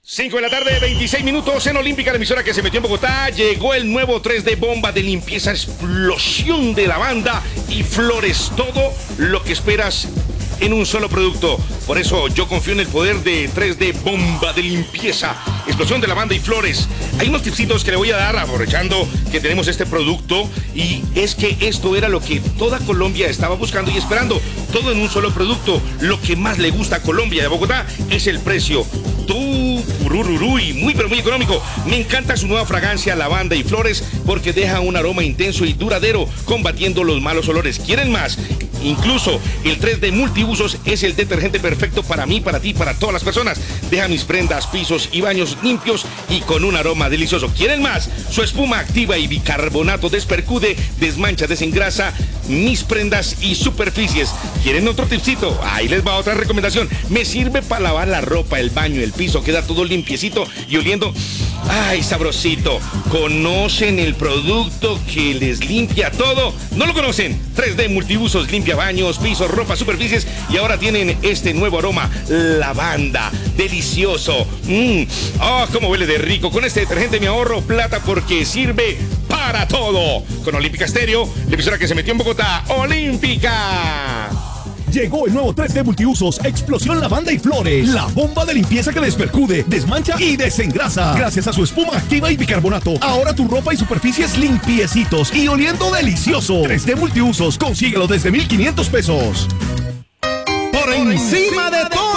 5 de la tarde, 26 minutos en Olímpica, la emisora que se metió en Bogotá. Llegó el nuevo 3D Bomba de limpieza, explosión de lavanda y flores. Todo lo que esperas en un solo producto. Por eso yo confío en el poder de 3D Bomba de limpieza, explosión de lavanda y flores. Hay unos tipsitos que le voy a dar aprovechando que tenemos este producto, y es que esto era lo que toda Colombia estaba buscando y esperando. Todo en un solo producto. Lo que más le gusta a Colombia y a Bogotá es el precio. Y muy pero muy económico. Me encanta su nueva fragancia lavanda y flores porque deja un aroma intenso y duradero, combatiendo los malos olores. ¿Quieren más? Incluso el 3D multiusos es el detergente perfecto para mí, para ti, para todas las personas. Deja mis prendas, pisos y baños limpios y con un aroma delicioso. ¿Quieren más? Su espuma activa y bicarbonato despercude, desmancha, desengrasa mis prendas y superficies. ¿Quieren otro tipcito? Ahí les va otra recomendación. Me sirve para lavar la ropa, el baño, el piso. Queda todo limpiecito y oliendo, ¡ay, sabrosito! ¿Conocen el producto que les limpia todo? ¿No lo conocen? 3D multiusos, limpia baños, pisos, ropa, superficies, y ahora tienen este nuevo aroma, lavanda, delicioso. ¡Oh, cómo huele de rico! Con este detergente me ahorro plata porque sirve para todo. Con Olímpica Estéreo, la emisora que se metió en Bogotá, Olímpica. Llegó el nuevo 3D multiusos, explosión lavanda y flores. La bomba de limpieza que despercude, desmancha y desengrasa. Gracias a su espuma activa y bicarbonato, ahora tu ropa y superficies limpiecitos y oliendo delicioso. 3D multiusos, consíguelo desde 1,500 pesos. Por encima